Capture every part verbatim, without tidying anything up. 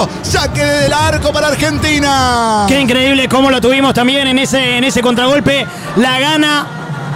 Nico. Saque del arco para Argentina. Qué increíble cómo lo tuvimos también en ese, en ese contragolpe. La gana.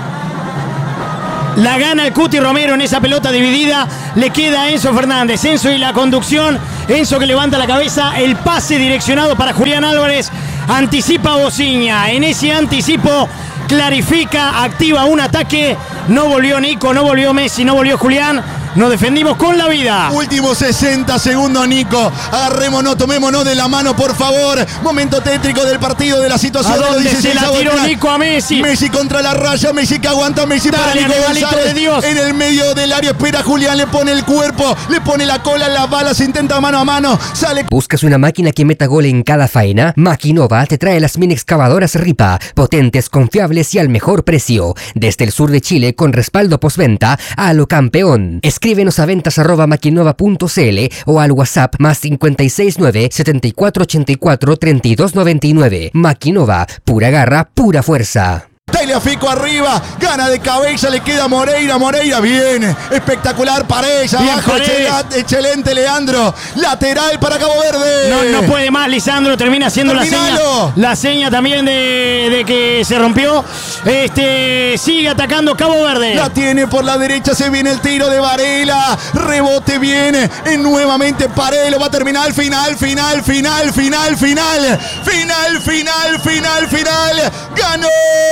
La gana el Cuti Romero en esa pelota dividida. Le queda a Enzo Fernández. Enzo y la conducción. Enzo que levanta la cabeza. El pase direccionado para Julián Álvarez. Anticipa Bociña. En ese anticipo clarifica, activa un ataque. No volvió Nico, no volvió Messi, no volvió Julián. Nos defendimos con la vida. Últimos sesenta segundos, Nico. Agarrémonos, tomémonos de la mano, por favor. Momento tétrico del partido, de la situación. ¿A dónde se la tiró Nico a Messi? Messi contra la raya, Messi que aguanta, Messi Dale, para Nico González. de Dios. En el medio del área espera Julián, le pone el cuerpo, le pone la cola, las balas, intenta mano a mano. Sale. ¿Buscas una máquina que meta gol en cada faena? Maquinova te trae las mini excavadoras Ripa, potentes, confiables y al mejor precio. Desde el sur de Chile con respaldo postventa a lo campeón. Escríbenos a ventas arroba maquinova punto cl o al WhatsApp más cinco seis nueve, siete cuatro ocho cuatro, tres dos nueve nueve. Maquinova, pura garra, pura fuerza. Tagliafico arriba, gana de cabeza, le queda Moreira, Moreira viene, espectacular Paredes, abajo, excelente, excelente Leandro, lateral para Cabo Verde. No, no puede más Lisandro, termina haciendo la seña, la seña también de, de que se rompió. Este sigue atacando Cabo Verde. La tiene por la derecha, se viene el tiro de Varela, rebote viene, y nuevamente Paredes, lo va a terminar, final, final, final, final, final, final, final, final, final, ganó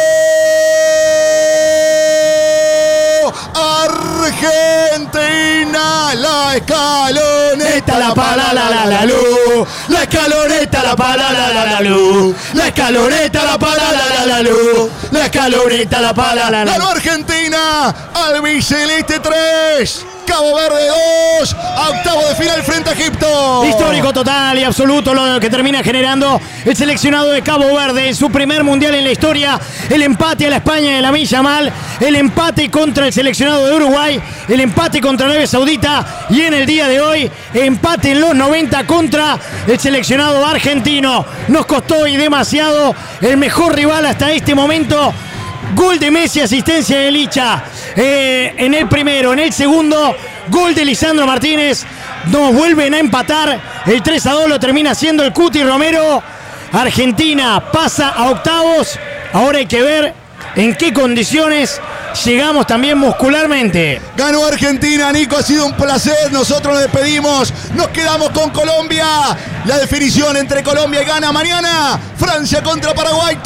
Argentina, la escaloneta, la pala, la la la luz, la escaloneta, la pala, la la la luz, la escaloneta, la pala, la la la luz, la escaloneta, la pala, la la. Ganó Argentina, albiceleste tres. Cabo Verde dos, a octavo de final frente a Egipto. Histórico total y absoluto lo que termina generando el seleccionado de Cabo Verde en su primer mundial en la historia. El empate a la España de Lamine Yamal, el empate contra el seleccionado de Uruguay, el empate contra Arabia Saudita y en el día de hoy empate en los noventa contra el seleccionado argentino. Nos costó y demasiado, el mejor rival hasta este momento. Gol de Messi, asistencia de Licha eh, en el primero, en el segundo, gol de Lisandro Martínez. Nos vuelven a empatar. El tres a dos lo termina haciendo el Cuti Romero. Argentina pasa a octavos. Ahora hay que ver en qué condiciones llegamos también muscularmente. Ganó Argentina, Nico, ha sido un placer. Nosotros nos despedimos, nos quedamos con Colombia. La definición entre Colombia y Ghana mañana. Francia contra Paraguay.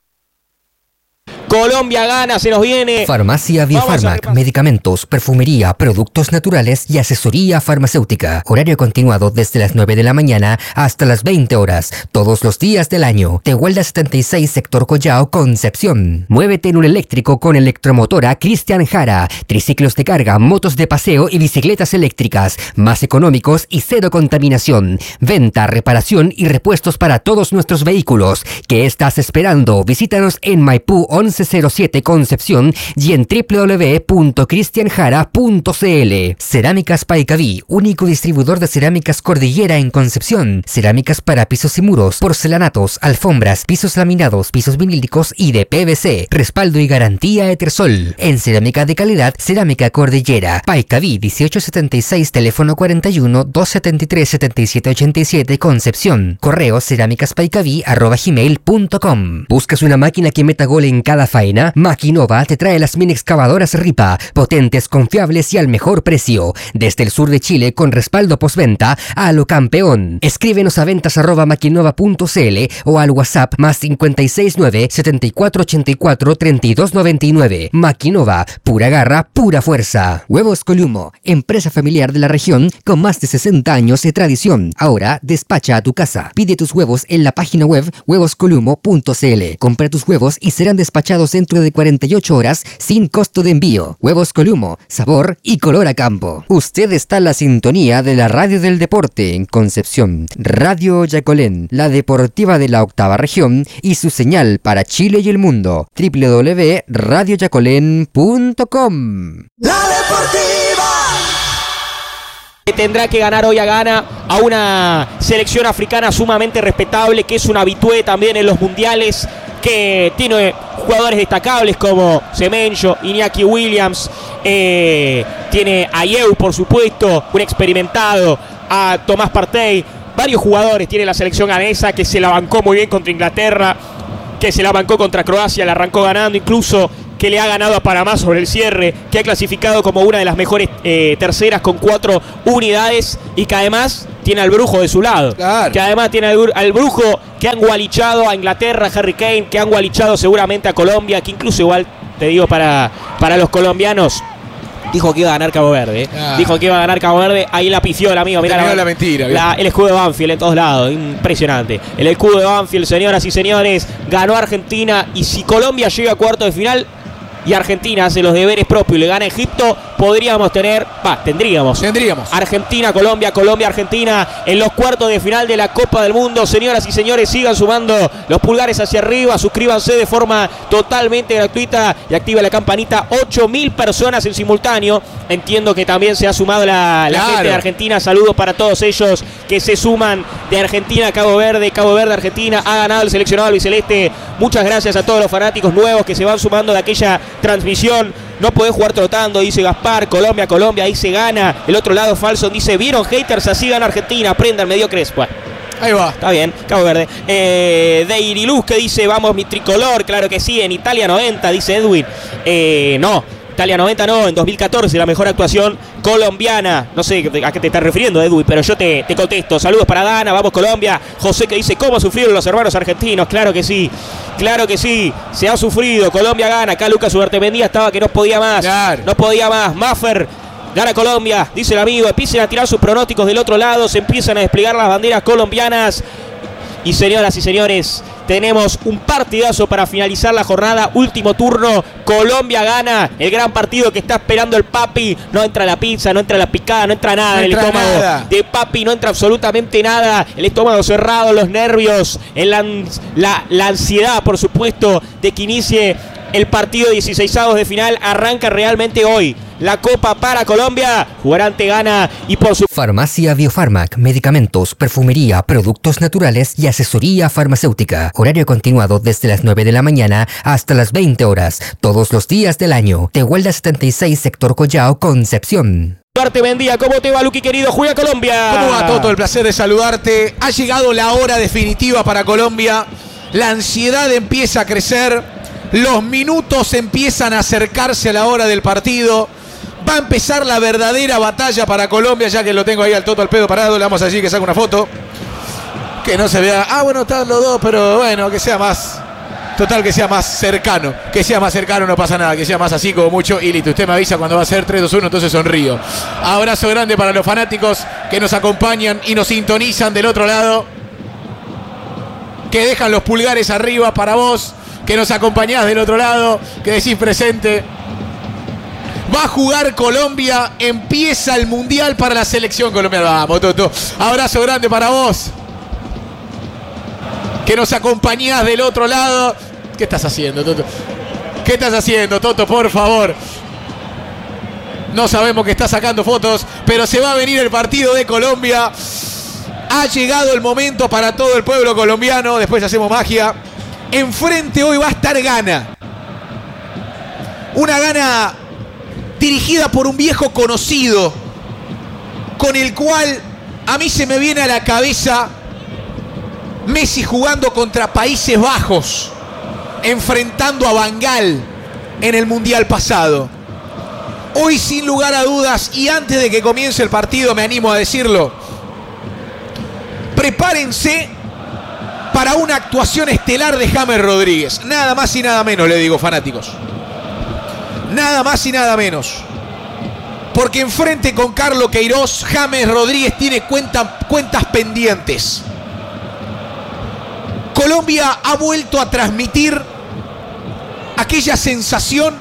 Colombia gana, se nos viene. Farmacia Biofarmac, medicamentos, perfumería, productos naturales y asesoría farmacéutica. Horario continuado desde las nueve de la mañana hasta las veinte horas, todos los días del año. Tehuelda setenta y seis, sector Collao, Concepción. Muévete en un eléctrico con electromotora Cristian Jara. Triciclos de carga, motos de paseo y bicicletas eléctricas, más económicos y cero contaminación. Venta, reparación y repuestos para todos nuestros vehículos. ¿Qué estás esperando? Visítanos en Maipú once cero siete Concepción y en w w w punto cristian jara punto c l. Cerámicas Paicaví, único distribuidor de cerámicas Cordillera en Concepción. Cerámicas para pisos y muros, porcelanatos, alfombras, pisos laminados, pisos vinílicos y de P V C. Respaldo y garantía Etersol. En cerámica de calidad, Cerámica Cordillera. Paicaví dieciocho setenta y seis, teléfono cuarenta y uno, doscientos setenta y tres, setenta y siete ochenta y siete Concepción. Correo cerámicaspaicaví arroba gmail punto com. ¿Buscas una máquina que meta gol en cada faena? Maquinova te trae las mini excavadoras Ripa, potentes, confiables y al mejor precio. Desde el sur de Chile con respaldo postventa a lo campeón. Escríbenos a ventas arroba maquinova punto cl o al WhatsApp más cinco seis nueve, siete cuatro ocho cuatro, tres dos nueve nueve. Maquinova, pura garra, pura fuerza. Huevos Columo, empresa familiar de la región con más de sesenta años de tradición. Ahora despacha a tu casa. Pide tus huevos en la página web huevos columo punto cl. Compra tus huevos y serán despachados dentro de cuarenta y ocho horas sin costo de envío. Huevos Columo, sabor y color a campo. Usted está en la sintonía de la radio del deporte en Concepción. Radio Yacolén, la deportiva de la octava región y su señal para Chile y el mundo. w w w punto radio yacolén punto com. La deportiva tendrá que ganar hoy a Ghana, a una selección africana sumamente respetable, que es un habitué también en los mundiales, que tiene jugadores destacables como Semenyo, Iñaki Williams, eh, tiene a Yeu, por supuesto, un experimentado, a Tomás Partey, varios jugadores tiene la selección ganesa, que se la bancó muy bien contra Inglaterra, que se la bancó contra Croacia, la arrancó ganando, incluso que le ha ganado a Panamá sobre el cierre, que ha clasificado como una de las mejores eh, terceras con cuatro unidades, y que además tiene al brujo de su lado. Claro. Que además tiene al, al brujo que han gualichado a Inglaterra, Harry Kane, que han gualichado seguramente a Colombia, que incluso igual, te digo, para, para los colombianos, dijo que iba a ganar Cabo Verde. ¿eh? Ah. Dijo que iba a ganar Cabo Verde. Ahí la pifió el amigo. Mirá la, la mentira. La, el escudo de Banfield en todos lados. Impresionante. El escudo de Banfield, señoras y señores. Ganó Argentina. Y si Colombia llega a cuartos de final y Argentina hace los deberes propios y le gana a Egipto, podríamos tener, va, tendríamos. Tendríamos. Argentina, Colombia, Colombia, Argentina en los cuartos de final de la Copa del Mundo. Señoras y señores, sigan sumando los pulgares hacia arriba. Suscríbanse de forma totalmente gratuita y activa la campanita. ocho mil personas en simultáneo. Entiendo que también se ha sumado la, la claro. gente de Argentina. Saludos para todos ellos que se suman de Argentina a Cabo Verde. Cabo Verde, Argentina. Ha ganado el seleccionado albiceleste. Muchas gracias a todos los fanáticos nuevos que se van sumando de aquella transmisión. No podés jugar trotando, dice Gaspar. Colombia, Colombia, ahí se gana. El otro lado, Falson, dice: ¿vieron, haters? Así gana Argentina. Aprendan, mediocres. Bueno, ahí va. Está bien, Cabo Verde. Eh, Deiriluz, que dice: vamos, mi tricolor. Claro que sí. En Italia noventa, dice Edwin. Eh, no. Italia noventa no, en dos mil catorce la mejor actuación colombiana. No sé a qué te estás refiriendo, Edwin, pero yo te, te contesto. Saludos para Dana, vamos Colombia. José, que dice: ¿cómo sufrieron los hermanos argentinos? Claro que sí, claro que sí, se ha sufrido. Colombia gana. Acá Lucas Ubertemendía estaba que no podía más, claro. no podía más. Maffer, gana Colombia, dice el amigo. Empiecen a tirar sus pronósticos del otro lado, se empiezan a desplegar las banderas colombianas. Y señoras y señores, tenemos un partidazo para finalizar la jornada. Último turno, Colombia gana. El gran partido que está esperando el Papi. No entra la pizza, no entra la picada, no entra nada no en el estómago nada. de Papi. No entra absolutamente nada. El estómago cerrado, los nervios, el, la, la ansiedad, por supuesto, de que inicie el partido dieciseisavos de final. Arranca realmente hoy. La Copa para Colombia. Jugará ante Ghana y por su... Farmacia Biofarmac, medicamentos, perfumería, productos naturales y asesoría farmacéutica. Horario continuado desde las nueve de la mañana hasta las veinte horas, todos los días del año. Tehuelda setenta y seis, sector Collao, Concepción. Duarte Bendía, ¿cómo te va, Luqui querido? Juega Colombia. ¿Cómo va, Toto? El placer de saludarte. Ha llegado la hora definitiva para Colombia. La ansiedad empieza a crecer. Los minutos empiezan a acercarse a la hora del partido. Va a empezar la verdadera batalla para Colombia, ya que lo tengo ahí al Toto al pedo parado. Le vamos a decir que saque una foto. Que no se vea. Ah, bueno, están los dos, pero bueno, que sea más. Total, que sea más cercano. Que sea más cercano, no pasa nada. Que sea más así como mucho. Y listo, usted me avisa cuando va a ser tres, dos, uno, entonces sonrío. Abrazo grande para los fanáticos que nos acompañan y nos sintonizan del otro lado. Que dejan los pulgares arriba para vos. Que nos acompañás del otro lado. Que decís presente. Va a jugar Colombia, empieza el Mundial para la selección colombiana. Vamos, Toto. Abrazo grande para vos. Que nos acompañás del otro lado. ¿Qué estás haciendo, Toto? ¿Qué estás haciendo, Toto? Por favor. No sabemos que está sacando fotos, pero se va a venir el partido de Colombia. Ha llegado el momento para todo el pueblo colombiano. Después hacemos magia. Enfrente hoy va a estar Ghana. Una Ghana dirigida por un viejo conocido, con el cual a mí se me viene a la cabeza Messi jugando contra Países Bajos, enfrentando a Van Gaal en el Mundial pasado. Hoy, sin lugar a dudas, y antes de que comience el partido, me animo a decirlo, prepárense para una actuación estelar de James Rodríguez. Nada más y nada menos, le digo, fanáticos. Nada más y nada menos. Porque enfrente con Carlos Queiroz, James Rodríguez tiene cuenta, cuentas pendientes. Colombia ha vuelto a transmitir aquella sensación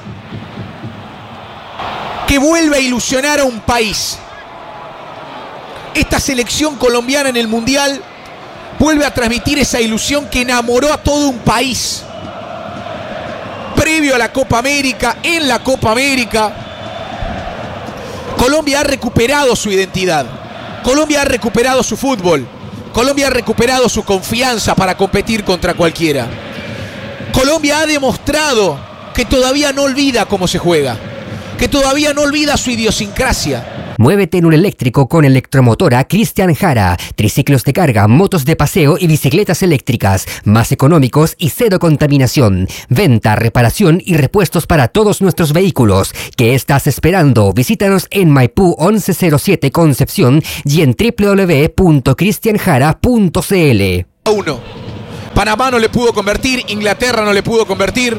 que vuelve a ilusionar a un país. Esta selección colombiana en el Mundial vuelve a transmitir esa ilusión que enamoró a todo un país. Previo a la Copa América, en la Copa América, Colombia ha recuperado su identidad. Colombia ha recuperado su fútbol. Colombia ha recuperado su confianza para competir contra cualquiera. Colombia ha demostrado que todavía no olvida cómo se juega, que todavía no olvida su idiosincrasia, Muévete en un eléctrico con Electromotora Cristian Jara. Triciclos de carga, motos de paseo y bicicletas eléctricas. Más económicos y cero contaminación. Venta, reparación y repuestos para todos nuestros vehículos. ¿Qué estás esperando? Visítanos en Maipú once cero siete Concepción y en doble u doble u doble u punto cristian jara punto c l. Uno. Panamá no le pudo convertir, Inglaterra no le pudo convertir.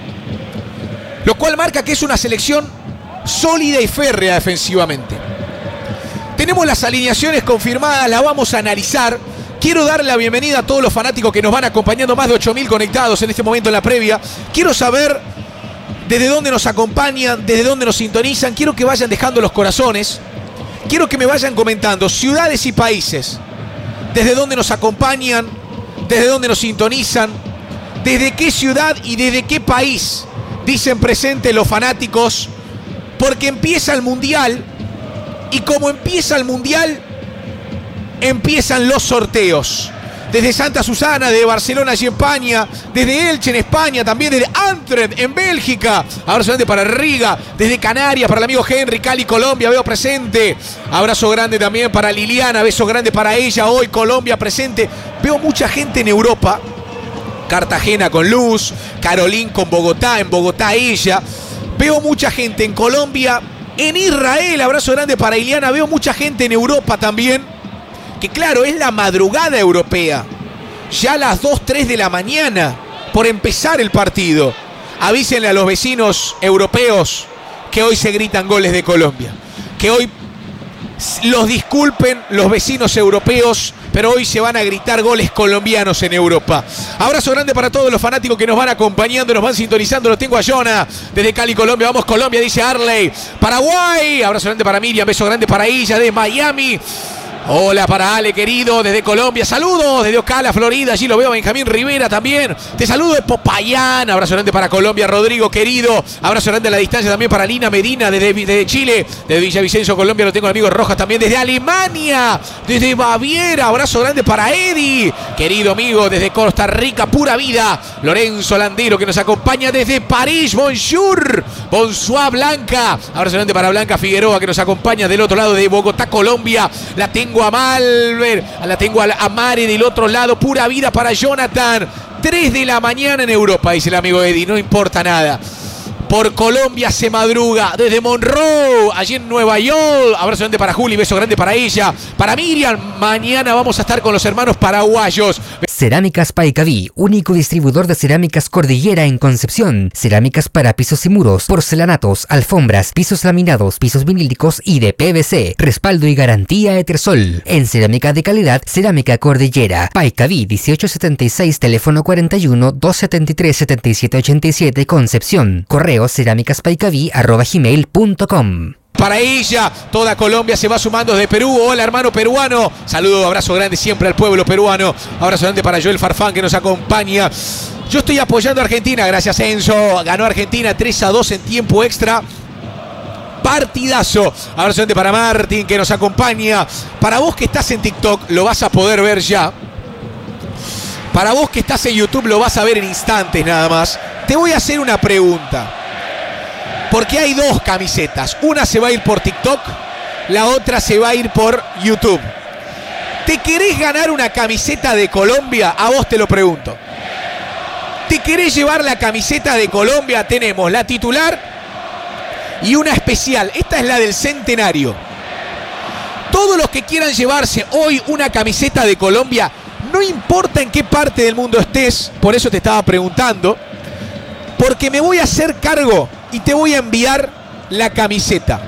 Lo cual marca que es una selección sólida y férrea defensivamente. Tenemos las alineaciones confirmadas, las vamos a analizar. Quiero darle la bienvenida a todos los fanáticos que nos van acompañando, más de ocho mil conectados en este momento en la previa. Quiero saber desde dónde nos acompañan, desde dónde nos sintonizan. Quiero que vayan dejando los corazones. Quiero que me vayan comentando ciudades y países, desde dónde nos acompañan, desde dónde nos sintonizan, desde qué ciudad y desde qué país dicen presente los fanáticos, porque empieza el Mundial. Y como empieza el Mundial, empiezan los sorteos. Desde Santa Susana, de Barcelona y España, desde Elche en España, también desde Antwerp en Bélgica. Abrazo grande para Riga, desde Canarias para el amigo Henry, Cali, Colombia, veo presente. Abrazo grande también para Liliana, beso grande para ella, hoy Colombia presente. Veo mucha gente en Europa. Cartagena con Luz, Carolín con Bogotá, en Bogotá ella. Veo mucha gente en Colombia. En Israel, abrazo grande para Iliana. Veo mucha gente en Europa también. Que claro, es la madrugada europea. Ya a las dos, tres de la mañana. Por empezar el partido. Avísenle a los vecinos europeos que hoy se gritan goles de Colombia. Que hoy los disculpen los vecinos europeos, pero hoy se van a gritar goles colombianos en Europa. Abrazo grande para todos los fanáticos que nos van acompañando, nos van sintonizando. Lo tengo a Jonah desde Cali, Colombia. Vamos Colombia, dice Arley. Paraguay, abrazo grande para Miriam, beso grande para ella de Miami. Hola para Ale, querido, desde Colombia. Saludos desde Ocala, Florida. Allí lo veo Benjamín Rivera también. Te saludo de Popayán. Abrazo grande para Colombia, Rodrigo, querido. Abrazo grande a la distancia también para Lina Medina desde, desde Chile. Desde Villavicencio, Colombia. Lo tengo el amigo Rojas también desde Alemania. Desde Baviera. Abrazo grande para Eddie. Querido amigo, desde Costa Rica, pura vida. Lorenzo Landero que nos acompaña desde París. Bonjour. Bonsoir, Blanca. Abrazo grande para Blanca Figueroa que nos acompaña del otro lado de Bogotá, Colombia. La tengo a Malver, la tengo a Mare del otro lado, pura vida para Jonathan. tres de la mañana en Europa, dice el amigo Eddie, no importa nada. Por Colombia se madruga, desde Monroe, allí en Nueva York. Abrazo grande para Juli, beso grande para ella. Para Miriam, mañana vamos a estar con los hermanos paraguayos. Cerámicas Paicaví, único distribuidor de cerámicas Cordillera en Concepción. Cerámicas para pisos y muros, porcelanatos, alfombras, pisos laminados, pisos vinílicos y de P V C. Respaldo y garantía Etersol. En cerámica de calidad, Cerámica Cordillera. Paicaví dieciocho setenta y seis, teléfono cuarenta y uno, doscientos setenta y tres, setenta y siete ochenta y siete, Concepción. Correo cerámicaspaicaví arroba gmail punto com. Para ella, toda Colombia se va sumando desde Perú. Hola, hermano peruano. Saludo, abrazo grande siempre al pueblo peruano. Abrazo grande para Joel Farfán que nos acompaña. Yo estoy apoyando a Argentina, gracias Enzo. Ganó Argentina tres a dos en tiempo extra. Partidazo. Abrazo grande para Martín que nos acompaña. Para vos que estás en TikTok, lo vas a poder ver ya. Para vos que estás en YouTube, lo vas a ver en instantes nada más. Te voy a hacer una pregunta. Porque hay dos camisetas. Una se va a ir por TikTok, la otra se va a ir por YouTube. ¿Te querés ganar una camiseta de Colombia? A vos te lo pregunto. ¿Te querés llevar la camiseta de Colombia? Tenemos la titular y una especial. Esta es la del centenario. Todos los que quieran llevarse hoy una camiseta de Colombia, no importa en qué parte del mundo estés, por eso te estaba preguntando, porque me voy a hacer cargo y te voy a enviar la camiseta.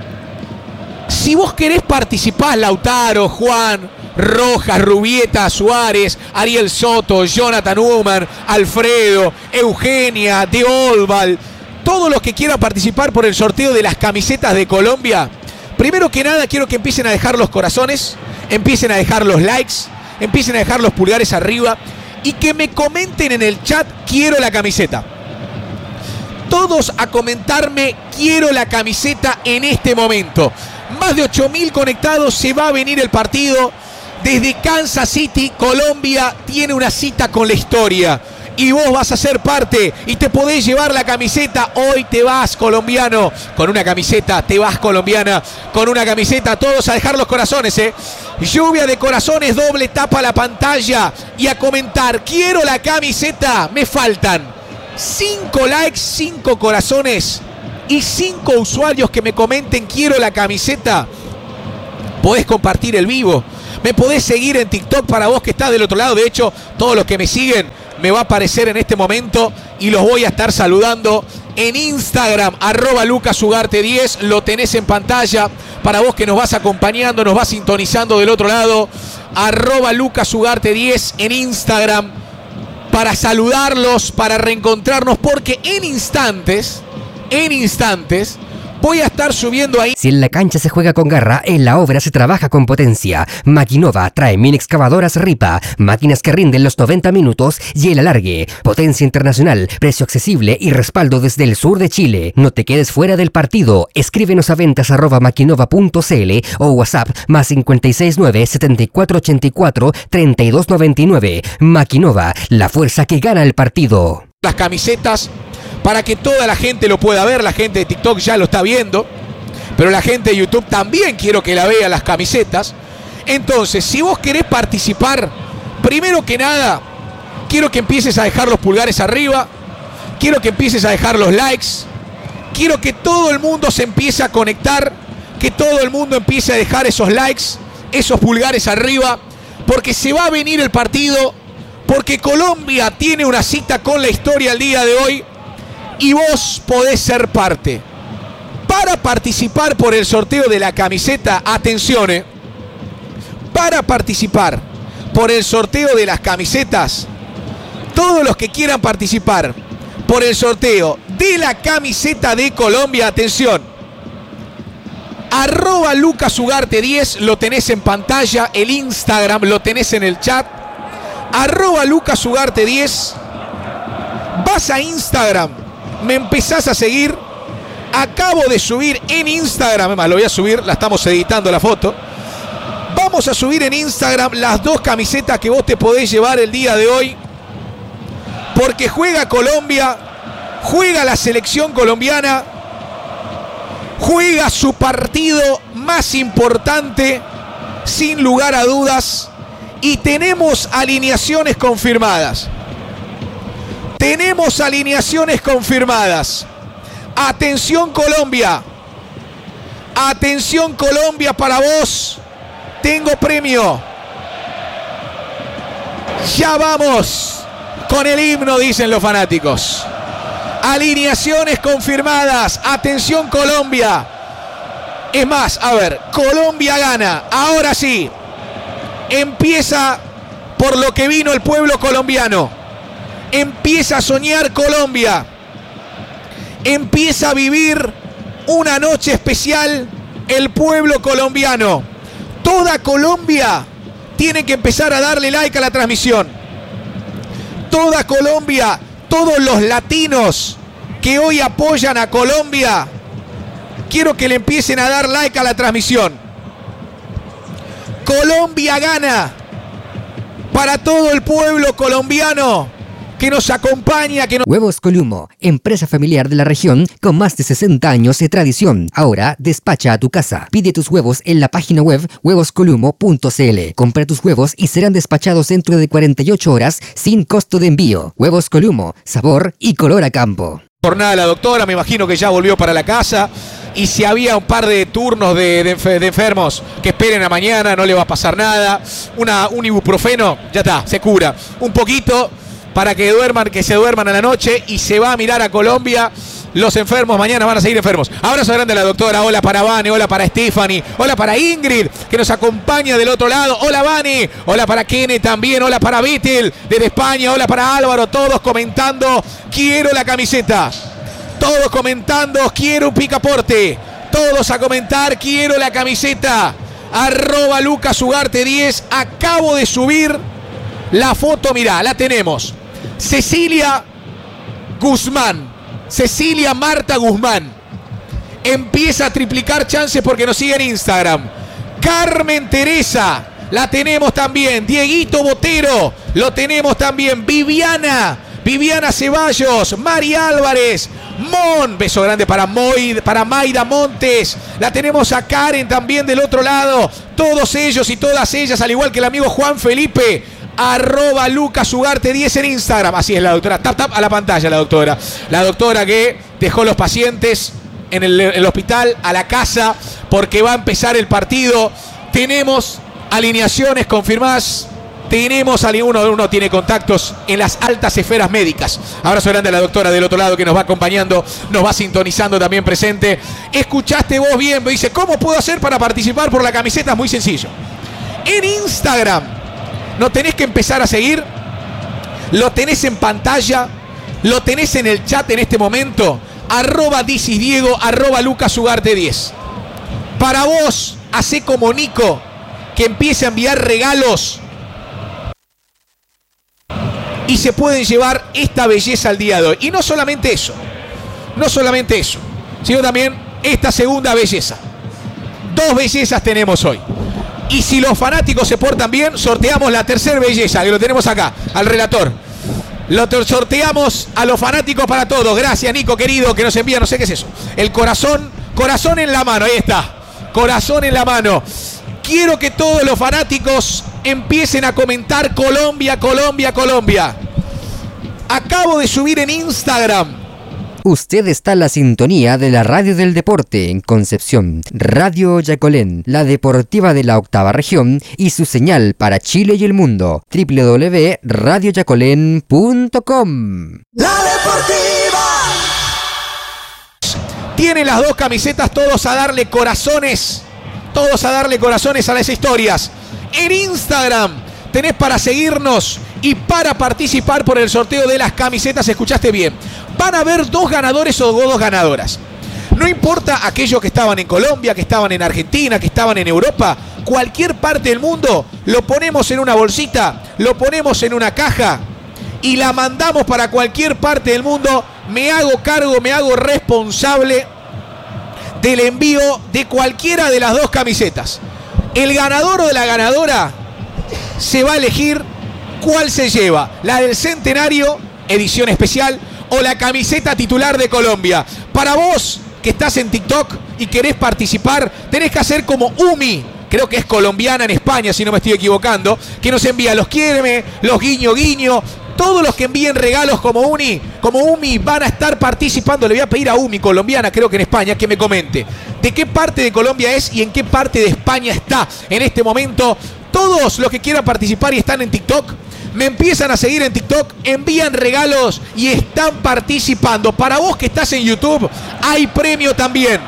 Si vos querés participar, Lautaro, Juan, Rojas, Rubieta, Suárez, Ariel Soto, Jonathan Uman, Alfredo, Eugenia, De Olval, todos los que quieran participar por el sorteo de las camisetas de Colombia, primero que nada quiero que empiecen a dejar los corazones, empiecen a dejar los likes, empiecen a dejar los pulgares arriba y que me comenten en el chat, quiero la camiseta. Todos a comentarme, quiero la camiseta en este momento. Más de ocho mil conectados, se va a venir el partido. Desde Kansas City, Colombia tiene una cita con la historia. y vos vas a ser parte y te podés llevar la camiseta. Hoy te vas, colombiano, con una camiseta, te vas, colombiana, con una camiseta. Todos a dejar los corazones, ¿eh? Lluvia de corazones, doble tapa la pantalla y a comentar, quiero la camiseta. Me faltan cinco likes, cinco corazones y cinco usuarios que me comenten, quiero la camiseta. Podés compartir el vivo. Me podés seguir en TikTok para vos que estás del otro lado. De hecho, todos los que me siguen me va a aparecer en este momento y los voy a estar saludando en Instagram, arroba lucasugarte diez, lo tenés en pantalla para vos que nos vas acompañando, nos vas sintonizando del otro lado, arroba lucasugarte diez en Instagram, para saludarlos, para reencontrarnos, porque en instantes, en instantes, voy a estar subiendo ahí. Si en la cancha se juega con garra, en la obra se trabaja con potencia. Maquinova trae mini excavadoras Ripa, máquinas que rinden los noventa minutos y el alargue. Potencia internacional, precio accesible y respaldo desde el sur de Chile. No te quedes fuera del partido. Escríbenos a ventas arroba maquinova punto cl o WhatsApp más cinco seis nueve, setenta y cuatro ochenta y cuatro, treinta y dos noventa y nueve. Maquinova, la fuerza que gana el partido. Las camisetas para que toda la gente lo pueda ver. La gente de TikTok ya lo está viendo, pero la gente de YouTube también quiero que la vea, las camisetas. Entonces, si vos querés participar, primero que nada, quiero que empieces a dejar los pulgares arriba, quiero que empieces a dejar los likes, quiero que todo el mundo se empiece a conectar, que todo el mundo empiece a dejar esos likes, esos pulgares arriba, porque se va a venir el partido, porque Colombia tiene una cita con la historia el día de hoy. Y vos podés ser parte. Para participar por el sorteo de la camiseta, atención, eh, para participar por el sorteo de las camisetas, todos los que quieran participar por el sorteo de la camiseta de Colombia, atención, arroba lucasugarte diez, lo tenés en pantalla, el Instagram lo tenés en el chat, arroba lucasugarte diez, vas a Instagram, me empezás a seguir. Acabo de subir en Instagram, además lo voy a subir, la estamos editando la foto. Vamos a subir en Instagram las dos camisetas que vos te podés llevar el día de hoy, porque juega Colombia, juega la selección colombiana, juega su partido más importante, sin lugar a dudas, y tenemos alineaciones confirmadas. Tenemos alineaciones confirmadas. Atención Colombia. Atención Colombia, para vos tengo premio. Ya vamos con el himno, dicen los fanáticos. Alineaciones confirmadas. Atención Colombia. Es más, a ver, Colombia gana. Ahora sí. Empieza por lo que vino el pueblo colombiano. Empieza a soñar Colombia. Empieza a vivir una noche especial el pueblo colombiano. Toda Colombia tiene que empezar a darle like a la transmisión. Toda Colombia, todos los latinos que hoy apoyan a Colombia, quiero que le empiecen a dar like a la transmisión. Colombia gana. Para todo el pueblo colombiano que nos acompaña, que nos... Huevos Columo, empresa familiar de la región con más de sesenta años de tradición. Ahora despacha a tu casa. Pide tus huevos en la página web huevos columo punto cl. Compra tus huevos y serán despachados dentro de cuarenta y ocho horas sin costo de envío. Huevos Columo, sabor y color a campo. Jornada de la doctora, me imagino que ya volvió para la casa. Y si había un par de turnos de, de, de enfermos que esperen a mañana, no le va a pasar nada. Una, un ibuprofeno, ya está, se cura. Un poquito para que duerman, que se duerman a la noche, y se va a mirar a Colombia. Los enfermos mañana van a seguir enfermos. Abrazo grande a la doctora. Hola para Vane, hola para Stephanie, hola para Ingrid, que nos acompaña del otro lado. Hola Vane, hola para Kene también, hola para Beatle desde España, hola para Álvaro, todos comentando, quiero la camiseta. Todos comentando, quiero un picaporte. Todos a comentar, quiero la camiseta. Arroba lucasugarte diez. Acabo de subir la foto, mirá, la tenemos. Cecilia Guzmán. Cecilia Marta Guzmán. Empieza a triplicar chances porque nos sigue en Instagram. Carmen Teresa. La tenemos también. Dieguito Botero. Lo tenemos también. Viviana. Viviana Ceballos, Mari Álvarez, Mon, beso grande para, Moid, para Mayra Montes. La tenemos a Karen también del otro lado. Todos ellos y todas ellas, al igual que el amigo Juan Felipe. Arroba Lucas Ugarte diez en Instagram. Así es la doctora. Tap, tap a la pantalla la doctora. La doctora que dejó los pacientes en el, en el hospital a la casa porque va a empezar el partido. Tenemos alineaciones confirmadas. Tenemos a uno, uno tiene contactos en las altas esferas médicas. Abrazo grande a la doctora del otro lado que nos va acompañando, nos va sintonizando también presente. Escuchaste vos bien, me dice, ¿cómo puedo hacer para participar por la camiseta? Es muy sencillo. En Instagram, no tenés que empezar a seguir, lo tenés en pantalla, lo tenés en el chat en este momento, arroba Dicis Diego, arroba Lucas Ugarte diez. Para vos, hacé como Nico, que empiece a enviar regalos y se pueden llevar esta belleza al día de hoy. Y no solamente eso, no solamente eso, sino también esta segunda belleza. Dos bellezas tenemos hoy. Y si los fanáticos se portan bien, sorteamos la tercera belleza, que lo tenemos acá, al relator. Lo sorteamos a los fanáticos para todos. Gracias, Nico, querido, que nos envía, no sé qué es eso. El corazón, corazón en la mano, ahí está. Corazón en la mano. Quiero que todos los fanáticos empiecen a comentar Colombia, Colombia, Colombia. Acabo de subir en Instagram. Usted está en la sintonía de la radio del deporte en Concepción, Radio Yacolén, la deportiva de la octava región y su señal para Chile y el mundo, doble u doble u doble u punto radio yacolén punto com. La deportiva. Tienen las dos camisetas, todos a darle corazones. Todos a darle corazones a las historias. En Instagram tenés para seguirnos y para participar por el sorteo de las camisetas. Escuchaste bien. Van a haber dos ganadores o dos ganadoras. No importa aquellos que estaban en Colombia, que estaban en Argentina, que estaban en Europa, cualquier parte del mundo, lo ponemos en una bolsita, lo ponemos en una caja y la mandamos para cualquier parte del mundo. Me hago cargo, me hago responsable del envío de cualquiera de las dos camisetas. El ganador o de la ganadora se va a elegir cuál se lleva, la del centenario, edición especial, o la camiseta titular de Colombia. Para vos que estás en TikTok y querés participar, tenés que hacer como Umi, creo que es colombiana en España, si no me estoy equivocando, que nos envía los quiéreme, los guiño guiño. Todos los que envíen regalos como Umi, como Umi van a estar participando. Le voy a pedir a Umi, colombiana, creo que en España, que me comente de qué parte de Colombia es y en qué parte de España está en este momento. Todos los que quieran participar y están en TikTok, me empiezan a seguir en TikTok, envían regalos y están participando. Para vos que estás en YouTube, hay premio también.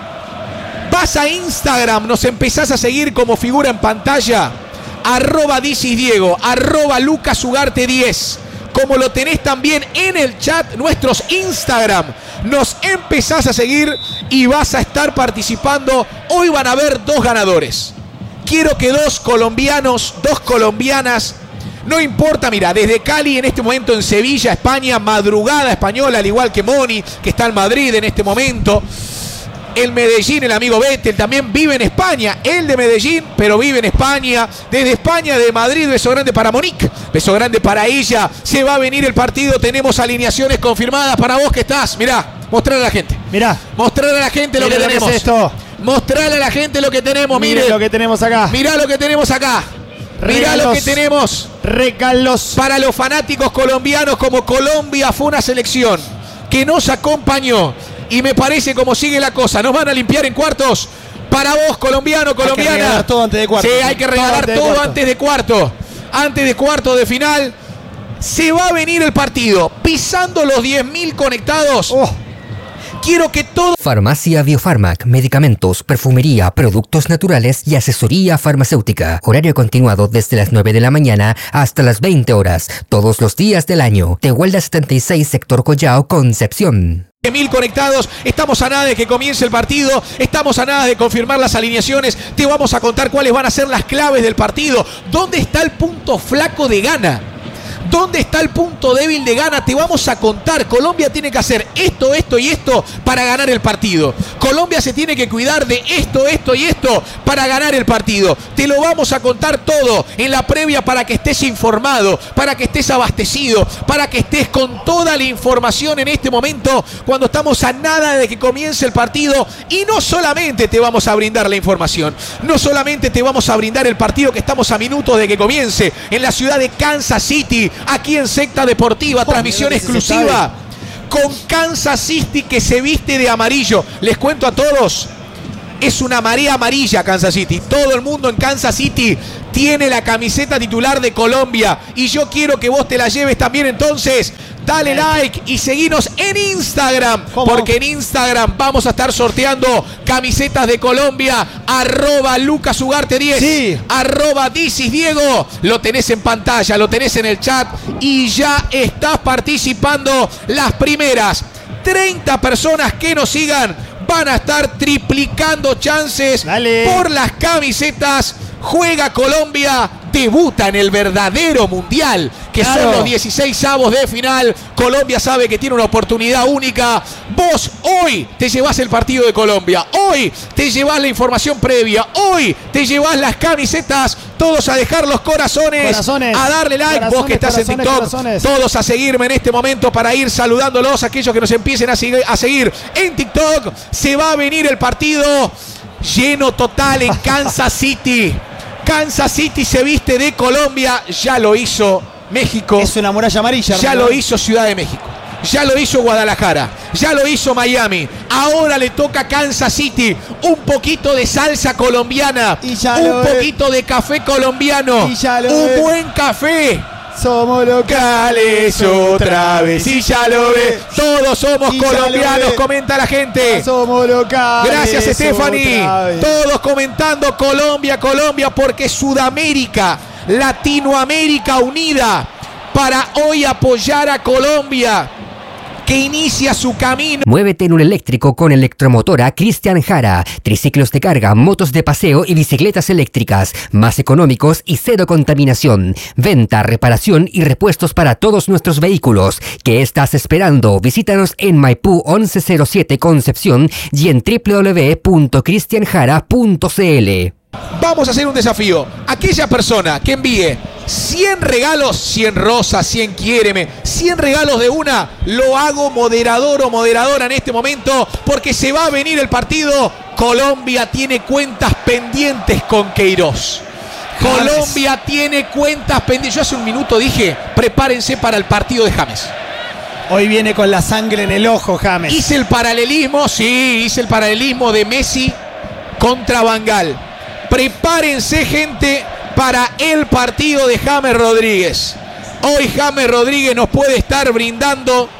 Vas a Instagram, nos empezás a seguir como figura en pantalla, arroba Dicis Diego, arroba Lucas Ugarte diez. Como lo tenés también en el chat, nuestros Instagram. Nos empezás a seguir y vas a estar participando. Hoy van a haber dos ganadores. Quiero que dos colombianos, dos colombianas, no importa, mira, desde Cali en este momento en Sevilla, España, madrugada española, al igual que Moni, que está en Madrid en este momento. El Medellín, el amigo Vettel, también vive en España. Él de Medellín, pero vive en España. Desde España, de Madrid, beso grande para Monique. Beso grande para ella. Se va a venir el partido. Tenemos alineaciones confirmadas para vos que estás. Mirá, mostrarle a la gente. Mirá. Mostrarle a la gente lo Mire que lo que tenemos. es esto. Mostrarle a la gente lo que tenemos. Mire Mire lo que tenemos acá. Mirá lo que tenemos acá. Mirá Regalos. lo que tenemos. Regalos. Para los fanáticos colombianos, como Colombia fue una selección que nos acompañó. Y me parece como sigue la cosa. Nos van a limpiar en cuartos. Para vos, colombiano, colombiana. Hay que regalar todo antes de cuarto. Sí, hay que regalar todo, todo antes de cuarto. Antes de cuarto de final. Se va a venir el partido. Pisando los diez mil conectados. Oh. Quiero que todo... Farmacia Biofarmac, medicamentos, perfumería, productos naturales y asesoría farmacéutica. Horario continuado desde las nueve de la mañana hasta las veinte horas, todos los días del año. Tehuelda setenta y seis, sector Collao, Concepción. mil conectados, estamos a nada de que comience el partido, estamos a nada de confirmar las alineaciones, te vamos a contar cuáles van a ser las claves del partido, dónde está el punto flaco de Ghana, ¿Dónde está el punto débil de Ghana? Te vamos a contar. Colombia tiene que hacer esto, esto y esto para ganar el partido. Colombia se tiene que cuidar de esto, esto y esto para ganar el partido. Te lo vamos a contar todo en la previa para que estés informado, para que estés abastecido, para que estés con toda la información en este momento cuando estamos a nada de que comience el partido. Y no solamente te vamos a brindar la información, no solamente te vamos a brindar el partido que estamos a minutos de que comience en la ciudad de Kansas City, aquí en Secta Deportiva, oh, transmisión exclusiva con Kansas City que se viste de amarillo. Les cuento a todos, es una marea amarilla Kansas City. Todo el mundo en Kansas City tiene la camiseta titular de Colombia y yo quiero que vos te la lleves también. Entonces dale like y seguinos en Instagram, ¿cómo? Porque en Instagram vamos a estar sorteando camisetas de Colombia. Arroba Lucas Ugarte diez, sí. Arroba Dicis Diego. Lo tenés en pantalla, lo tenés en el chat y ya estás participando. Las primeras treinta personas que nos sigan van a estar triplicando chances. Dale. Por las camisetas. Juega Colombia, debuta en el verdadero mundial, que claro, son los dieciséis avos de final. Colombia sabe que tiene una oportunidad única. Vos hoy te llevás el partido de Colombia, hoy te llevás la información previa, hoy te llevás las camisetas. Todos a dejar los corazones, corazones a darle like. Vos que estás en TikTok, corazones. Todos a seguirme en este momento para ir saludándolos. Aquellos que nos empiecen a, sig- a seguir en TikTok. Se va a venir el partido lleno total en Kansas City. Kansas City se viste de Colombia. Ya lo hizo México. Es una muralla amarilla. Ya ¿no? Lo hizo Ciudad de México. Ya lo hizo Guadalajara. Ya lo hizo Miami. Ahora le toca a Kansas City. Un poquito de salsa colombiana. Y ya un poquito de café colombiano. Y ya lo un ve. Buen café. Somos locales otra vez. Y ya lo ve. Todos somos y colombianos, comenta la gente. Somos locales. Gracias, Stephanie. Todos comentando Colombia, Colombia, porque Sudamérica, Latinoamérica unida para hoy apoyar a Colombia, que inicia su camino. Muévete en un eléctrico con Electromotora Cristian Jara. Triciclos de carga, motos de paseo y bicicletas eléctricas. Más económicos y cero contaminación. Venta, reparación y repuestos para todos nuestros vehículos. ¿Qué estás esperando? Visítanos en Maipú once cero siete Concepción y en doble u doble u doble u punto cristian jara punto c l. Vamos a hacer un desafío. Aquella persona que envíe cien regalos, cien rosas, cien quiéreme, cien regalos de una, lo hago moderador o moderadora en este momento, porque se va a venir el partido. Colombia tiene cuentas pendientes con Queiroz. Colombia tiene cuentas pendientes. Yo hace un minuto dije, prepárense para el partido de James. Hoy viene con la sangre en el ojo, James. Hice el paralelismo, sí, hice el paralelismo de Messi contra Van Gaal. Prepárense, gente, para el partido de James Rodríguez. Hoy James Rodríguez nos puede estar brindando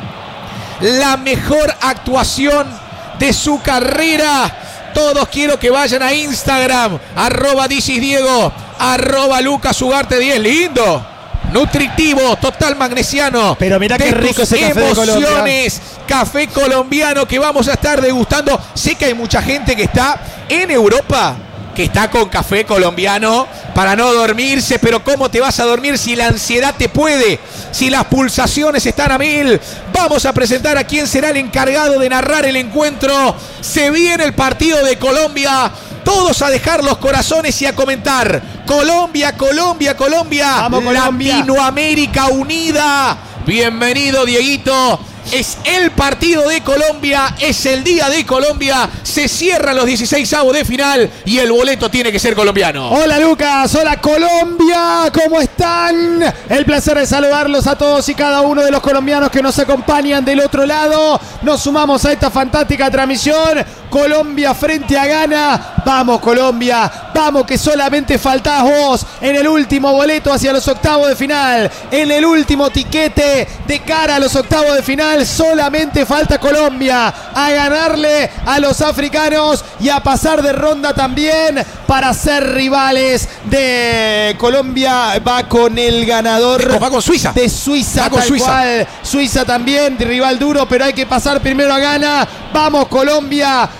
la mejor actuación de su carrera. Todos quiero que vayan a Instagram, arroba Dicis Diego, arroba Lucas Ugarte diez. Lindo, nutritivo, total magnesiano. Pero mirá qué rico ese café de Colombia. Café colombiano que vamos a estar degustando. Sé que hay mucha gente que está en Europa, que está con café colombiano para no dormirse, pero ¿cómo te vas a dormir si la ansiedad te puede? Si las pulsaciones están a mil. Vamos a presentar a quién será el encargado de narrar el encuentro. Se viene el partido de Colombia. Todos a dejar los corazones y a comentar. Colombia, Colombia, Colombia. Vamos, Colombia. Latinoamérica unida. Bienvenido, Dieguito. Es el partido de Colombia, es el día de Colombia, se cierran los dieciséis avos de final y el boleto tiene que ser colombiano. Hola Lucas, hola Colombia, ¿cómo están? El placer de saludarlos a todos y cada uno de los colombianos que nos acompañan del otro lado. Nos sumamos a esta fantástica transmisión. Colombia frente a Ghana. Vamos Colombia, vamos que solamente faltás vos en el último boleto hacia los octavos de final, en el último tiquete de cara a los octavos de final. Solamente falta Colombia a ganarle a los africanos y a pasar de ronda también para ser rivales de Colombia. Va con el ganador, va con Suiza. de Suiza, va con tal Suiza. cual. Suiza también, rival duro, pero hay que pasar primero a Ghana. Vamos Colombia,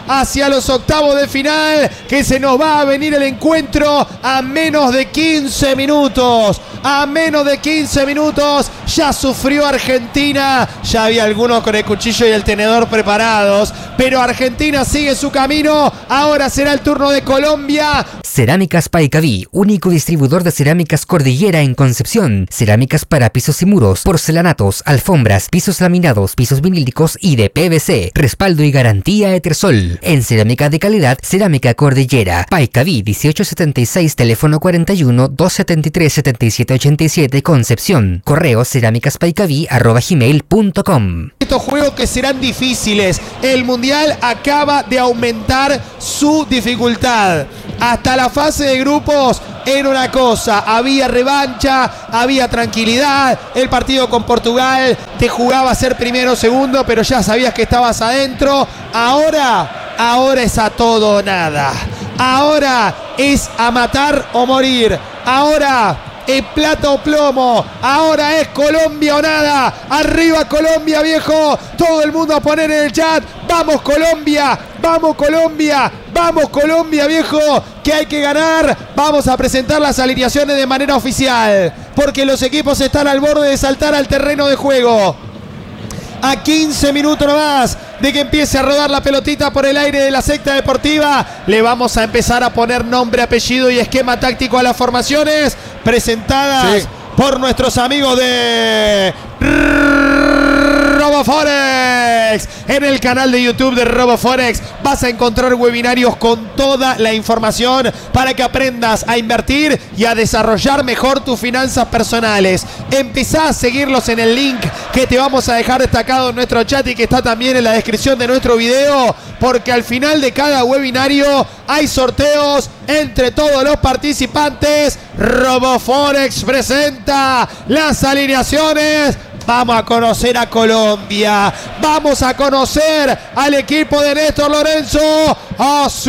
hacia los octavos de final, que se nos va a venir el encuentro a menos de quince minutos. A menos de quince minutos ya sufrió Argentina. Ya había algunos con el cuchillo y el tenedor preparados, pero Argentina sigue su camino. Ahora será el turno de Colombia. Cerámicas Paicaví, único distribuidor de cerámicas Cordillera en Concepción. Cerámicas para pisos y muros, porcelanatos, alfombras, pisos laminados, pisos vinílicos y de P V C. Respaldo y garantía Etersol. En cerámica de calidad, Cerámica Cordillera. Paicaví dieciocho setenta y seis, teléfono cuarenta y uno, doscientos setenta y tres, setenta y siete ochenta y siete, Concepción. Correo cerámicaspaicaví arroba gmail punto com. Estos juegos que serán difíciles. El Mundial acaba de aumentar su dificultad. Hasta la fase de grupos era una cosa, había revancha, había tranquilidad. El partido con Portugal te jugaba a ser primero o segundo, pero ya sabías que estabas adentro. Ahora, ahora es a todo o nada. Ahora es a matar o morir. Ahora es plata o plomo. Ahora es Colombia o nada. Arriba Colombia, viejo. Todo el mundo a poner en el chat: vamos Colombia, vamos Colombia, vamos Colombia, viejo, que hay que ganar. Vamos a presentar las alineaciones de manera oficial, porque los equipos están al borde de saltar al terreno de juego. A quince minutos nomás de que empiece a rodar la pelotita por el aire de la secta deportiva, le vamos a empezar a poner nombre, apellido y esquema táctico a las formaciones presentadas sí. por nuestros amigos de RoboForex. En el canal de YouTube de RoboForex vas a encontrar webinarios con toda la información para que aprendas a invertir y a desarrollar mejor tus finanzas personales. Empezá a seguirlos en el link que te vamos a dejar destacado en nuestro chat y que está también en la descripción de nuestro video, porque al final de cada webinario hay sorteos entre todos los participantes. RoboForex presenta las alineaciones. Vamos a conocer a Colombia. Vamos a conocer al equipo de Néstor Lorenzo. Así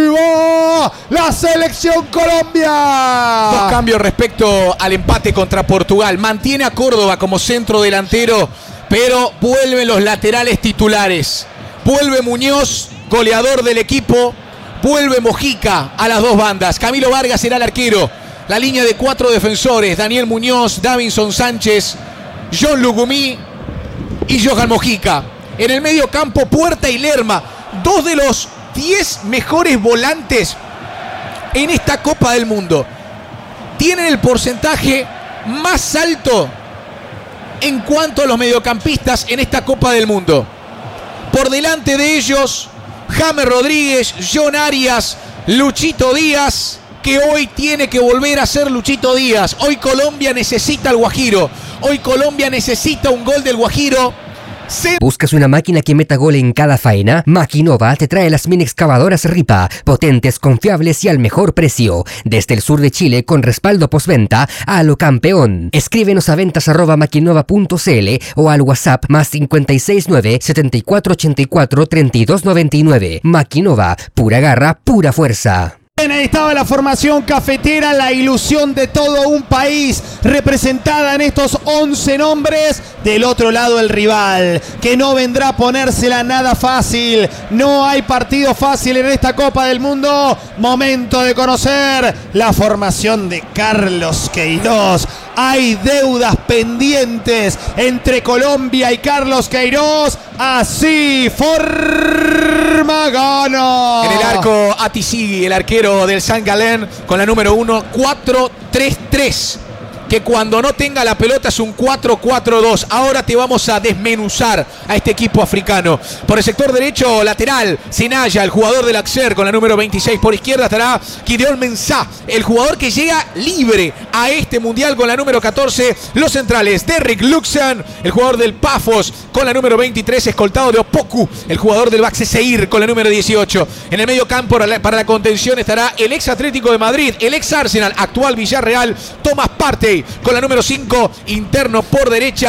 va la selección Colombia. Dos cambios respecto al empate contra Portugal. Mantiene a Córdoba como centro delantero, pero vuelven los laterales titulares. Vuelve Muñoz, goleador del equipo. Vuelve Mojica a las dos bandas. Camilo Vargas será el arquero. La línea de cuatro defensores: Daniel Muñoz, Davinson Sánchez, John Lugumí y Johan Mojica. En el medio campo, Puerta y Lerma, dos de los diez mejores volantes en esta Copa del Mundo. Tienen el porcentaje más alto en cuanto a los mediocampistas en esta Copa del Mundo. Por delante de ellos, James Rodríguez, John Arias, Luchito Díaz, que hoy tiene que volver a ser Luchito Díaz. Hoy Colombia necesita al Guajiro. Hoy Colombia necesita un gol del Guajiro. Se... ¿Buscas una máquina que meta gol en cada faena? Maquinova te trae las mini excavadoras Ripa, potentes, confiables y al mejor precio. Desde el sur de Chile, con respaldo postventa a lo campeón. Escríbenos a ventas arroba maquinova punto cl o al WhatsApp más cinco seis nueve, setenta y cuatro ochenta y cuatro, treinta y dos noventa y nueve. Maquinova, pura garra, pura fuerza. Ahí estaba la formación cafetera, la ilusión de todo un país, representada en estos once nombres. Del otro lado el rival, que no vendrá a ponérsela nada fácil. No hay partido fácil en esta Copa del Mundo. Momento de conocer la formación de Carlos Queiroz. Hay deudas pendientes entre Colombia y Carlos Queiroz. Así forma gana. En el arco, Atisigi, el arquero del San Galén, con la número uno, cuatro tres tres. Que cuando no tenga la pelota es un cuatro cuatro dos. Ahora te vamos a desmenuzar a este equipo africano. Por el sector derecho, lateral, Sinaya, el jugador del Auxerre, con la número veintiséis. Por izquierda estará Gideon Mensah, el jugador que llega libre a este mundial, con la número catorce. Los centrales, Derrick Luxan, el jugador del Pafos, con la número veintitrés, escoltado de Opoku, el jugador del Baxeseir, con la número dieciocho. En el medio campo, para la contención, estará el ex Atlético de Madrid, el ex Arsenal, actual Villarreal, Thomas Partey, con la número cinco, interno por derecha,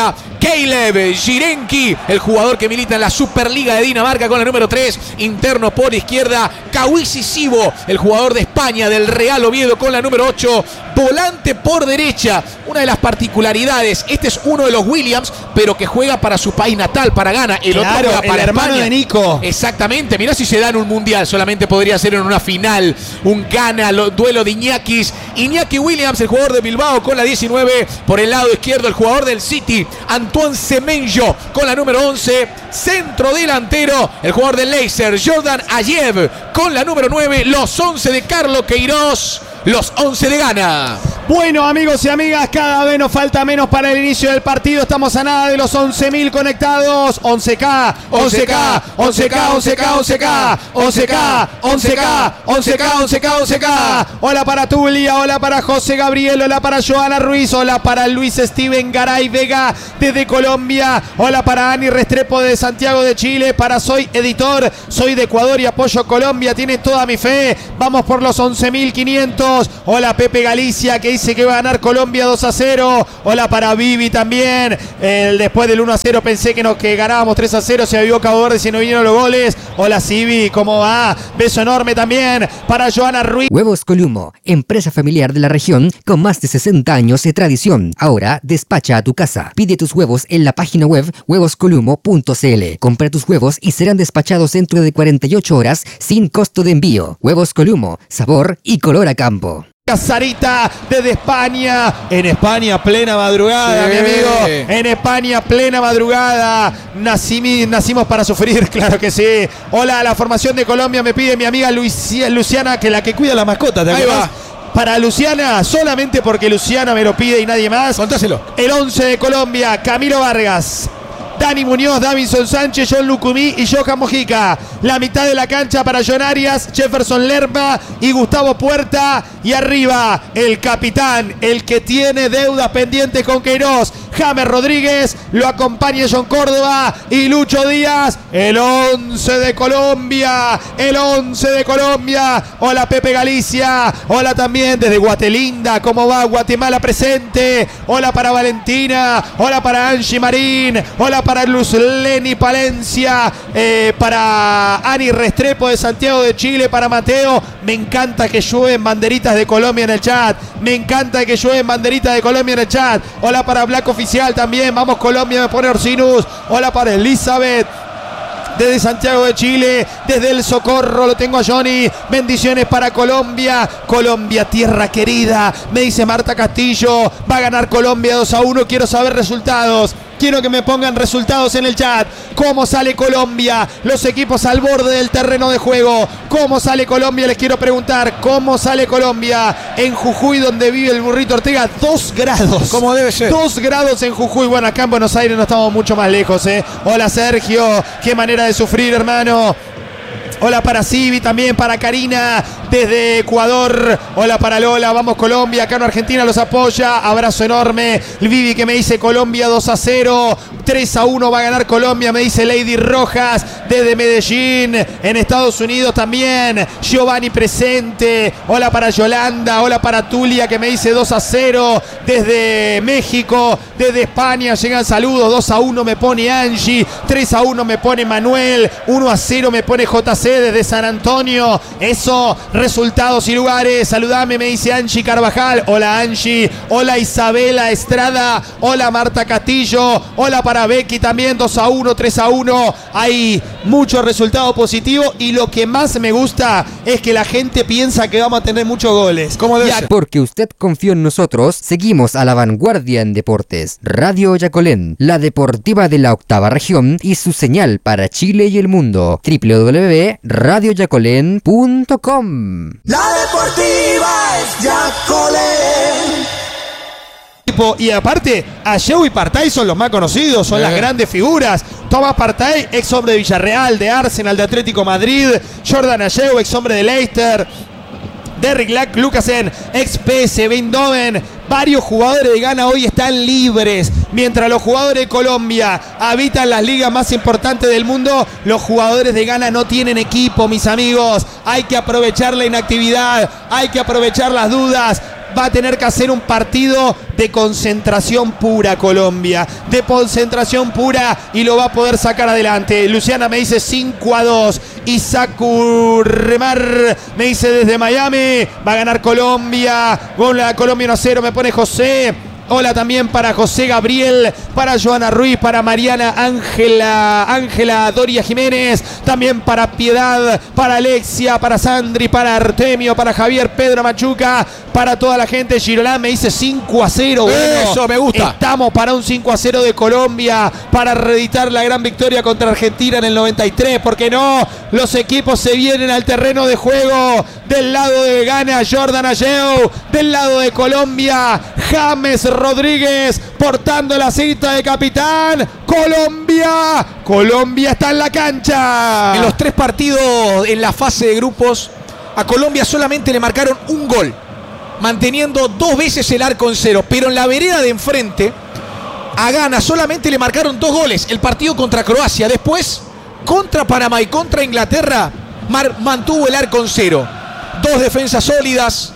Caleb Jirenki, el jugador que milita en la Superliga de Dinamarca con la número tres. Interno por izquierda, Kawisi Sibo, el jugador de España del Real Oviedo con la número ocho. Volante por derecha, una de las particularidades, este es uno de los Williams, pero que juega para su país natal, para Ghana. El claro, otro juega para el hermano España. de Nico. Exactamente, mirá si se da en un mundial, solamente podría ser en una final. Un Ghana, lo, duelo de Iñakis. Iñaki Williams, el jugador de Bilbao con la diecinueve. Por el lado izquierdo, el jugador del City, Antoine Semenyo con la número once. Centro delantero, el jugador del Leicester, Jordan Ayew con la número nueve. Los once de Carlos Queiroz, los once de Ghana. Bueno, amigos y amigas, cada vez nos falta menos para el inicio del partido. Estamos a nada de los once mil conectados. once K, once K, once K, once K, once K, once K, once K, once K, once K, once K. Hola para Tulia, hola para José Gabriel, hola para Joana Ruiz, hola para Luis Steven Garay Vega desde Colombia, hola para Ani Restrepo de Santiago de Chile, para Soy Editor, soy de Ecuador y apoyo Colombia, tiene toda mi fe. Vamos por los once mil quinientos. Hola Pepe Galicia, que dice que va a ganar Colombia dos a cero. Hola para Vivi también. El, después del uno a cero pensé que, nos, que ganábamos tres a cero. Se avió Cabo Verde si no vinieron los goles. Hola Sibi, ¿cómo va? Beso enorme también para Joana Ruiz. Huevos Columo, empresa familiar de la región con más de sesenta años de tradición. Ahora despacha a tu casa. Pide tus huevos en la página web huevos columo punto c l. Compra tus huevos y serán despachados dentro de cuarenta y ocho horas sin costo de envío. Huevos Columo, sabor y color a campo. Sarita desde España, en España plena madrugada, Sí. mi amigo, en España plena madrugada, Nacimi, nacimos para sufrir, claro que sí. Hola, la formación de Colombia me pide mi amiga Luisi- Luciana, que la que cuida la mascota, ¿te Ahí acuerdas? va. Para Luciana, solamente porque Luciana me lo pide y nadie más. Contáselo. El once de Colombia, Camilo Vargas, Dani Muñoz, Davinson Sánchez, John Lucumí y Johan Mojica. La mitad de la cancha para John Arias, Jefferson Lerma y Gustavo Puerta. Y arriba, el capitán, el que tiene deudas pendientes con Queiroz, James Rodríguez. Lo acompaña John Córdoba y Lucho Díaz. El once de Colombia, el once de Colombia. Hola Pepe Galicia. Hola también desde Guatelinda. ¿Cómo va Guatemala presente? Hola para Valentina. Hola para Angie Marín. Hola para Luz Leni Palencia, eh, para Ani Restrepo de Santiago de Chile, para Mateo. Me encanta que llueven banderitas de Colombia en el chat. Me encanta que llueven banderitas de Colombia en el chat. Hola para Black Oficial también. Vamos Colombia, me pone Orsinus. Hola para Elizabeth desde Santiago de Chile, desde el Socorro, lo tengo a Johnny. Bendiciones para Colombia. Colombia, tierra querida. Me dice Marta Castillo. Va a ganar Colombia dos a uno. Quiero saber resultados. Quiero que me pongan resultados en el chat. ¿Cómo sale Colombia? Los equipos al borde del terreno de juego. ¿Cómo sale Colombia? Les quiero preguntar. ¿Cómo sale Colombia? En Jujuy, donde vive el burrito Ortega, dos grados. Como debe ser. Dos grados en Jujuy. Bueno, acá en Buenos Aires no estamos mucho más lejos, ¿eh? Hola Sergio. Qué manera de sufrir, hermano. Hola para Sibi, también para Karina desde Ecuador. Hola para Lola, vamos Colombia, acá en Argentina los apoya. Abrazo enorme. El Vivi que me dice Colombia dos a cero. tres a uno va a ganar Colombia, me dice Lady Rojas desde Medellín. En Estados Unidos también. Giovanni presente. Hola para Yolanda, hola para Tulia que me dice dos a cero. Desde México, desde España llegan saludos. dos a uno me pone Angie. tres a uno me pone Manuel. uno a cero me pone J C desde San Antonio. Eso, resultados y lugares. Saludame, me dice Angie Carvajal. Hola Angie. Hola Isabela Estrada. Hola Marta Castillo. Hola para Becky también. dos a uno, tres a uno. Hay mucho resultado positivo y lo que más me gusta es que la gente piensa que vamos a tener muchos goles. ¿Cómo debe Ya, ser? porque usted confió en nosotros, seguimos a la vanguardia en deportes. Radio Yacolén, la deportiva de la octava región y su señal para Chile y el mundo. doble u doble u doble u punto radio yacolén punto com. La deportiva es Yacolén. Y aparte, Ayew y Partey son los más conocidos, son Eh. las grandes figuras. Tomás Partey, ex hombre de Villarreal, de Arsenal, de Atlético Madrid. Jordan Ayew, ex hombre de Leicester. Derrick Lack Lucasen, ex P S V Eindhoven. Varios jugadores de Ghana hoy están libres. Mientras los jugadores de Colombia habitan las ligas más importantes del mundo, los jugadores de Ghana no tienen equipo, mis amigos. Hay que aprovechar la inactividad, hay que aprovechar las dudas. va a tener que hacer un partido de concentración pura Colombia, de concentración pura, y lo va a poder sacar adelante. Luciana me dice cinco a dos. Isaku Remar me dice desde Miami, va a ganar Colombia. Gol a Colombia uno a cero, me pone José. Hola también para José Gabriel, para Joana Ruiz, para Mariana Ángela, Ángela Doria Jiménez, también para Piedad, para Alexia, para Sandri, para Artemio, para Javier Pedro Machuca, para toda la gente. Girolán me dice cinco a cero. Bueno, eso me gusta. Estamos para un cinco a cero de Colombia, para reeditar la gran victoria contra Argentina en el noventa y tres. ¿Por qué no? Los equipos se vienen al terreno de juego. Del lado de Ghana, Jordan Ayew. Del lado de Colombia, James Rodríguez, portando la cinta de capitán. Colombia, Colombia está en la cancha. En los tres partidos en la fase de grupos, a Colombia solamente le marcaron un gol, manteniendo dos veces el arco en cero. Pero en la vereda de enfrente, a Ghana solamente le marcaron dos goles. El partido contra Croacia, después contra Panamá y contra Inglaterra, mar- mantuvo el arco en cero. Dos defensas sólidas,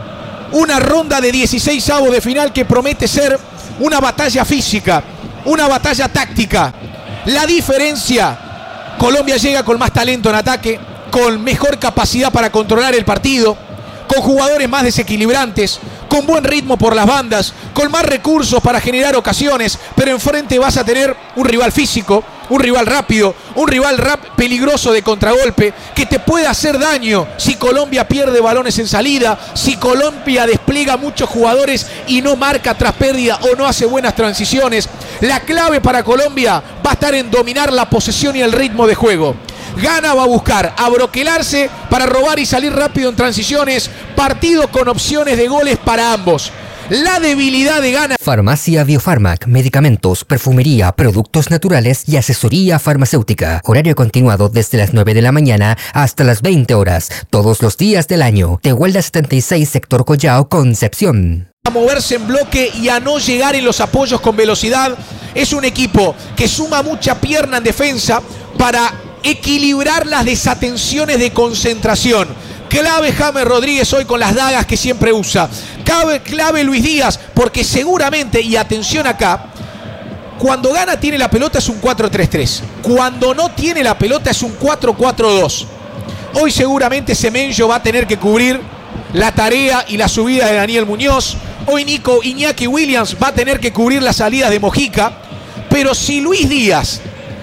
una ronda de dieciséis avos de final que promete ser una batalla física, una batalla táctica. La diferencia, Colombia llega con más talento en ataque, con mejor capacidad para controlar el partido, con jugadores más desequilibrantes, con buen ritmo por las bandas, con más recursos para generar ocasiones, pero enfrente vas a tener un rival físico, un rival rápido, un rival rap peligroso de contragolpe que te puede hacer daño si Colombia pierde balones en salida, si Colombia despliega muchos jugadores y no marca tras pérdida o no hace buenas transiciones. La clave para Colombia va a estar en dominar la posesión y el ritmo de juego. Ghana va a buscar abroquelarse para robar y salir rápido en transiciones. Partido con opciones de goles para ambos. La debilidad de Ghana. Farmacia Biofarmac, medicamentos, perfumería, productos naturales y asesoría farmacéutica. Horario continuado desde las nueve de la mañana hasta las veinte horas, todos los días del año. Tehuelda setenta y seis, sector Collao, Concepción. A moverse en bloque y a no llegar en los apoyos con velocidad. Es un equipo que suma mucha pierna en defensa para equilibrar las desatenciones de concentración. Clave James Rodríguez hoy con las dagas que siempre usa. Clave, clave Luis Díaz, porque seguramente, y atención acá, cuando Ghana tiene la pelota es un cuatro tres tres. Cuando no tiene la pelota es un cuatro cuatro dos. Hoy seguramente Semenyo va a tener que cubrir la tarea y la subida de Daniel Muñoz. Hoy Nico Iñaki Williams va a tener que cubrir las salidas de Mojica. Pero si Luis Díaz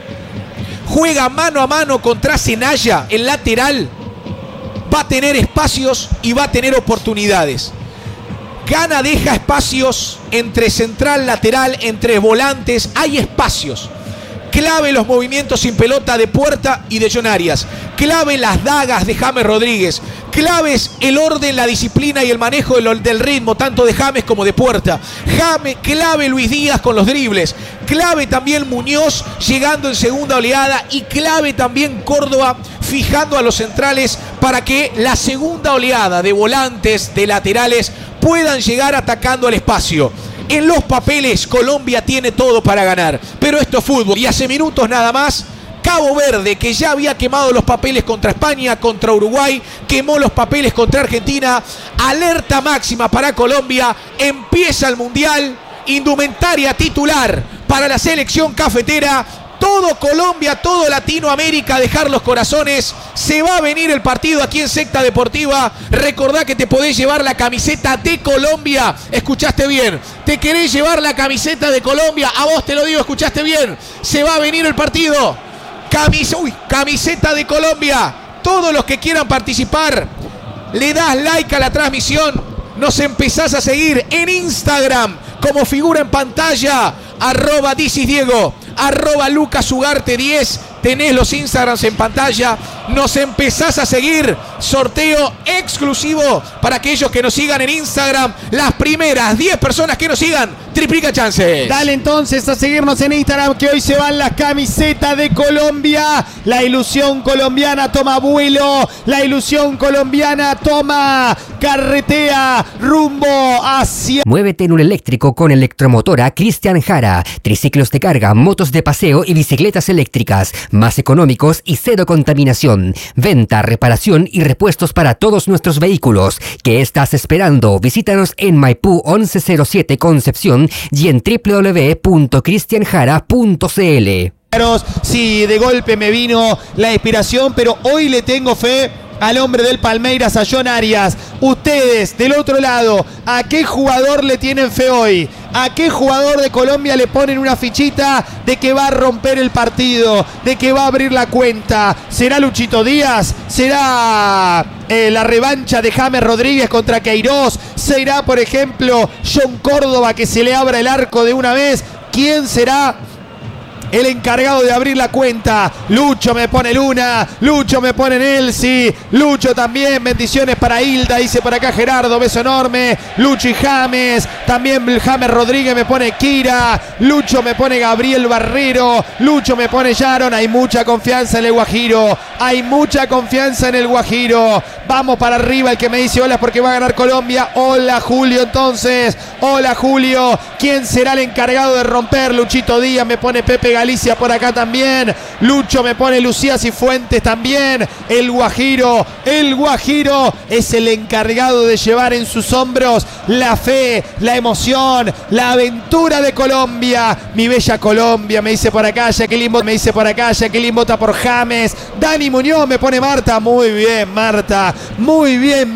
juega mano a mano contra Zenaya, el lateral, va a tener espacios y va a tener oportunidades. Ghana deja espacios entre central, lateral, entre volantes. Hay espacios. Clave los movimientos sin pelota de Puerta y de John Arias. Clave las dagas de James Rodríguez. Claves el orden, la disciplina y el manejo del, del ritmo, tanto de James como de Puerta. James, clave Luis Díaz con los dribles. Clave también Muñoz llegando en segunda oleada. Y clave también Córdoba fijando a los centrales para que la segunda oleada de volantes, de laterales, puedan llegar atacando al espacio. En los papeles, Colombia tiene todo para ganar. Pero esto es fútbol. Y hace minutos nada más, Cabo Verde, que ya había quemado los papeles contra España, contra Uruguay, quemó los papeles contra Argentina. Alerta máxima para Colombia. Empieza el Mundial. Indumentaria titular para la selección cafetera. Todo Colombia, todo Latinoamérica, dejar los corazones. Se va a venir el partido aquí en Secta Deportiva. Recordá que te podés llevar la camiseta de Colombia. Escuchaste bien. ¿Te querés llevar la camiseta de Colombia? A vos te lo digo, escuchaste bien. Se va a venir el partido. Camis Uy, camiseta de Colombia. Todos los que quieran participar, le das like a la transmisión. Nos empezás a seguir en Instagram como figura en pantalla. Arroba Dicis Diego, arroba Lucas Ugarte diez. Tenés los Instagrams en pantalla. Nos empezás a seguir. Sorteo exclusivo para aquellos que nos sigan en Instagram. Las primeras diez personas que nos sigan triplica chances. Dale entonces a seguirnos en Instagram, que hoy se van las camisetas de Colombia. La ilusión colombiana toma vuelo. La ilusión colombiana toma carretea rumbo hacia... Muévete en un eléctrico con Electromotora Cristian Jara. Triciclos de carga, motos de paseo y bicicletas eléctricas. Más económicos y cero contaminación. Venta, reparación y repuestos para todos nuestros vehículos. ¿Qué estás esperando? Visítanos en Maipú once cero siete Concepción y en w w w punto cristian jara punto c l. Sí, de golpe me vino la inspiración, pero hoy le tengo fe al hombre del Palmeiras, a John Arias. Ustedes, del otro lado, ¿a qué jugador le tienen fe hoy? ¿A qué jugador de Colombia le ponen una fichita de que va a romper el partido, de que va a abrir la cuenta? ¿Será Luchito Díaz? ¿Será eh, la revancha de James Rodríguez contra Queiroz? ¿Será, por ejemplo, John Córdoba, que se le abra el arco de una vez? ¿Quién será el encargado de abrir la cuenta? Lucho me pone Luna, Lucho me pone Nelsi, Lucho también, bendiciones para Hilda, dice por acá Gerardo, beso enorme. Lucho y James, también James Rodríguez me pone Kira, Lucho me pone Gabriel Barrero, Lucho me pone Yaron. Hay mucha confianza en el Guajiro, hay mucha confianza en el Guajiro. Vamos para arriba, el que me dice hola porque va a ganar Colombia. Hola Julio entonces, hola Julio. ¿Quién será el encargado de romper? Luchito Díaz me pone Pepe Galicia por acá también. Lucho me pone Lucía Cifuentes también. El Guajiro, el Guajiro es el encargado de llevar en sus hombros la fe, la emoción, la aventura de Colombia. Mi bella Colombia, me dice por acá Jacqueline, me dice por acá Jacqueline, vota por James. Dani Muñoz me pone Marta. Muy bien, Marta, muy bien.